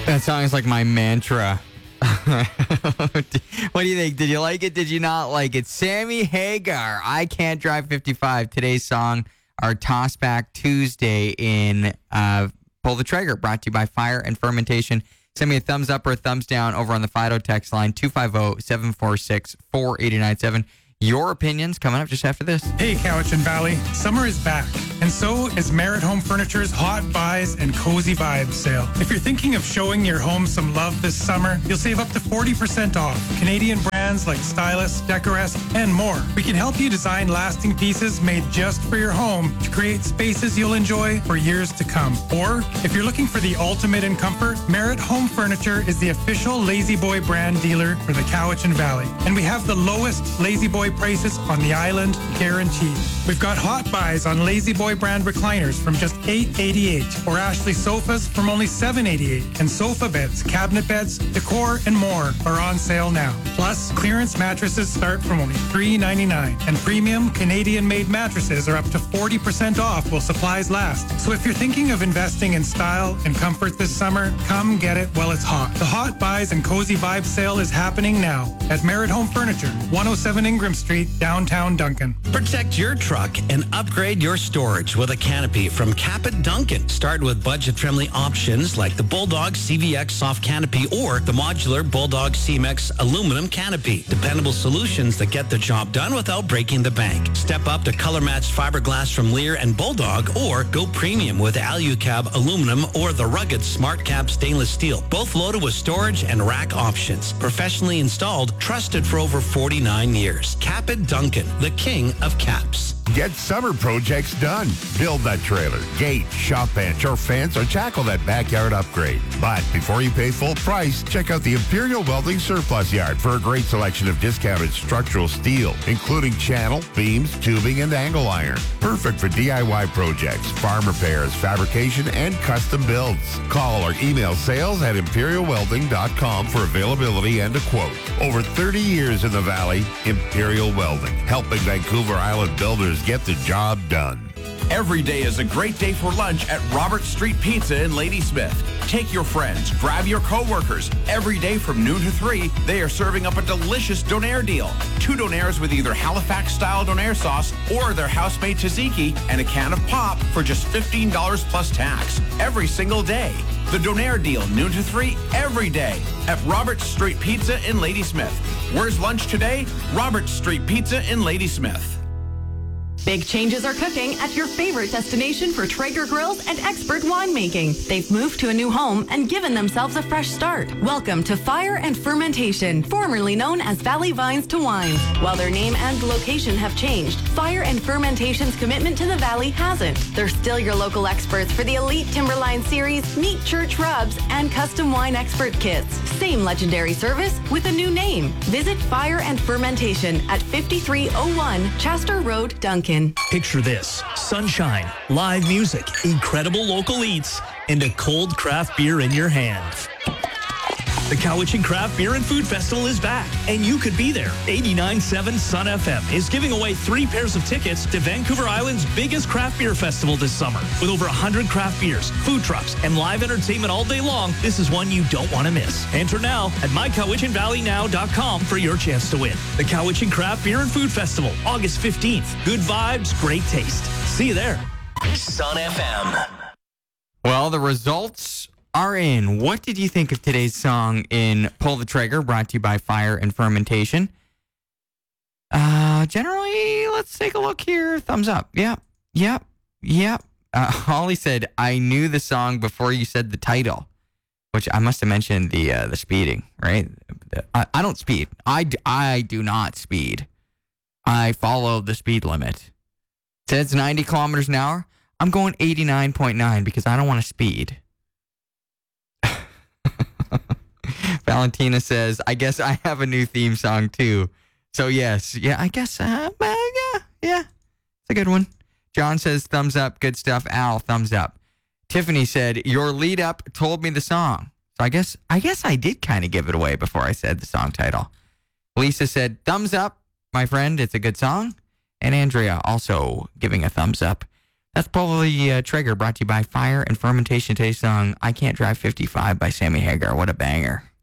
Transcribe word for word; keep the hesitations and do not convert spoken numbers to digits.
That song is like my mantra. What do you think? Did you like it? Did you not like it? Sammy Hagar, I Can't Drive fifty-five. Today's song, our Toss Back Tuesday in uh, Pull the Trigger, brought to you by Fire and Fermentation. Send me a thumbs up or a thumbs down over on the Fido text line, two five zero, seven four six, four eight nine seven. Your opinions coming up just after this. Hey, Cowichan Valley. Summer is back, and so is Merit Home Furniture's Hot Buys and Cozy Vibes sale. If you're thinking of showing your home some love this summer, you'll save up to forty percent off Canadian brands like Stylus, Decorest, and more. We can help you design lasting pieces made just for your home to create spaces you'll enjoy for years to come. Or, if you're looking for the ultimate in comfort, Merit Home Furniture is the official Lazy Boy brand dealer for the Cowichan Valley. And we have the lowest Lazy Boy prices on the island, guaranteed. We've got hot buys on Lazy Boy brand recliners from just eight eighty-eight, or Ashley sofas from only seven eighty-eight, and sofa beds, cabinet beds, decor, and more are on sale now. Plus, clearance mattresses start from only three ninety-nine, and premium Canadian-made mattresses are up to forty percent off while supplies last. So if you're thinking of investing in style and comfort this summer, come get it while it's hot. The Hot Buys and Cozy Vibes sale is happening now at Merit Home Furniture, one oh seven Ingram Street, downtown Duncan. Protect your truck and upgrade your storage with a canopy from Capit Duncan. Start with budget-friendly options like the Bulldog C V X soft canopy or the modular Bulldog C M X aluminum canopy. Dependable solutions that get the job done without breaking the bank. Step up to color-matched fiberglass from Lear and Bulldog, or go premium with Alucab aluminum or the rugged SmartCap stainless steel. Both loaded with storage and rack options. Professionally installed, trusted for over forty-nine years. Capit Duncan, the king of caps. Get summer projects done. Build that trailer, gate, shop bench, or fence, or tackle that backyard upgrade. But before you pay full price, check out the Imperial Welding Surplus Yard for a great selection of discounted structural steel, including channel, beams, tubing, and angle iron. Perfect for D I Y projects, farm repairs, fabrication, and custom builds. Call or email sales at imperial welding dot com for availability and a quote. Over thirty years in the Valley, Imperial Welding, helping Vancouver Island builders get the job done. Every day is a great day for lunch at Robert Street Pizza in Ladysmith. Take your friends, grab your coworkers. Every day from noon to three, they are serving up a delicious donair deal. Two donairs with either Halifax-style donair sauce or their house-made tzatziki, and a can of pop for just fifteen dollars plus tax. Every single day. The donair deal, noon to three, every day at Robert Street Pizza in Ladysmith. Where's lunch today? Robert Street Pizza in Ladysmith. Big changes are cooking at your favorite destination for Traeger grills and expert winemaking. They've moved to a new home and given themselves a fresh start. Welcome to Fire and Fermentation, formerly known as Valley Vines to Wines. While their name and location have changed, Fire and Fermentation's commitment to the Valley hasn't. They're still your local experts for the Elite Timberline Series, Meat Church Rubs, and custom wine expert kits. Same legendary service with a new name. Visit Fire and Fermentation at fifty-three oh one Chester Road, Duncan. Picture this: sunshine, live music, incredible local eats, and a cold craft beer in your hand. The Cowichan Craft Beer and Food Festival is back, and you could be there. eighty-nine point seven Sun F M is giving away three pairs of tickets to Vancouver Island's biggest craft beer festival this summer. With over one hundred craft beers, food trucks, and live entertainment all day long, this is one you don't want to miss. Enter now at my cowichan valley now dot com for your chance to win. The Cowichan Craft Beer and Food Festival, August fifteenth. Good vibes, great taste. See you there. Sun F M. Well, the results are in. What did you think of today's song in Pull the Trigger, brought to you by Fire and Fermentation? Uh, generally, let's take a look here. Thumbs up. Yep, yep, yep. Uh, Holly said, I knew the song before you said the title, which I must have mentioned the uh, the speeding, right? I, I don't speed. I, I do not speed. I follow the speed limit. It says ninety kilometers an hour. I'm going eighty-nine point nine because I don't want to speed. Valentina says, I guess I have a new theme song too. So yes, yeah, I guess, uh, uh, yeah, yeah, it's a good one. John says, thumbs up, good stuff. Al, thumbs up. Tiffany said, your lead up told me the song. So I guess, I guess I did kind of give it away before I said the song title. Lisa said, thumbs up, my friend, it's a good song. And Andrea also giving a thumbs up. That's probably uh, Traeger, brought to you by Fire and Fermentation. Today's song, I Can't Drive fifty-five by Sammy Hagar. What a banger.